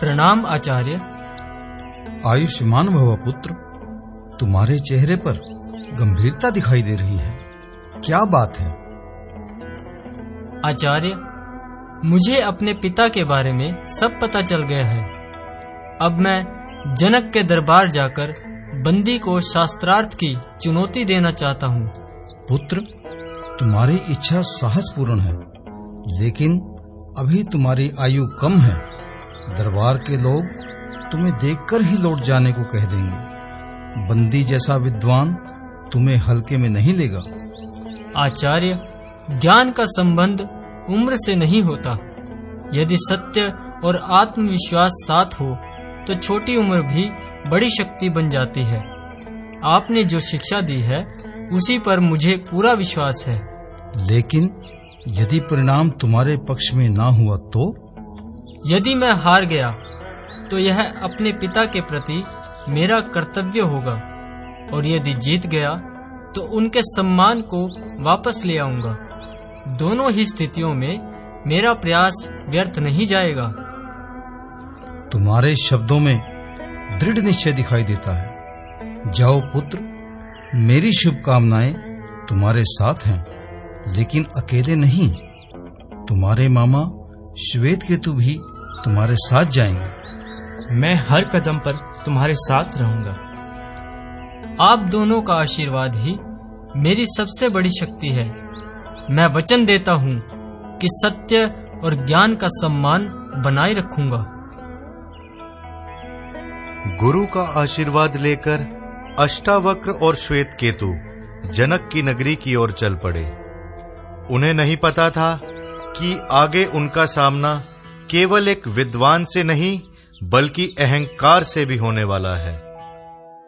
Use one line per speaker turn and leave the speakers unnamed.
प्रणाम आचार्य।
आयुष्मान भव पुत्र। तुम्हारे चेहरे पर गंभीरता दिखाई दे रही है, क्या बात है?
आचार्य, मुझे अपने पिता के बारे में सब पता चल गया है। अब मैं जनक के दरबार जाकर बंदी को शास्त्रार्थ की चुनौती देना चाहता हूँ।
पुत्र, तुम्हारी इच्छा साहसपूर्ण है, लेकिन अभी तुम्हारी आयु कम है। दरबार के लोग तुम्हें देखकर ही लौट जाने को कह देंगे। बंदी जैसा विद्वान तुम्हें हल्के में नहीं लेगा।
आचार्य, ज्ञान का संबंध उम्र से नहीं होता। यदि सत्य और आत्मविश्वास साथ हो तो छोटी उम्र भी बड़ी शक्ति बन जाती है। आपने जो शिक्षा दी है उसी पर मुझे पूरा विश्वास है।
लेकिन यदि परिणाम तुम्हारे पक्ष में ना हुआ तो?
यदि मैं हार गया तो यह अपने पिता के प्रति मेरा कर्तव्य होगा, और यदि जीत गया तो उनके सम्मान को वापस ले आऊंगा। दोनों ही स्थितियों में मेरा प्रयास व्यर्थ नहीं जाएगा।
तुम्हारे शब्दों में दृढ़ निश्चय दिखाई देता है। जाओ पुत्र, मेरी शुभकामनाएं तुम्हारे साथ हैं, लेकिन अकेले नहीं। तुम्हारे मामा श्वेतकेतु भी तुम्हारे साथ जाएंगे।
मैं हर कदम पर तुम्हारे साथ रहूंगा।
आप दोनों का आशीर्वाद ही मेरी सबसे बड़ी शक्ति है। मैं वचन देता हूँ कि सत्य और ज्ञान का सम्मान बनाए रखूंगा।
गुरु का आशीर्वाद लेकर अष्टावक्र और श्वेतकेतु जनक की नगरी की ओर चल पड़े। उन्हें नहीं पता था कि आगे उनका सामना केवल एक विद्वान से नहीं बल्कि अहंकार से भी होने वाला है।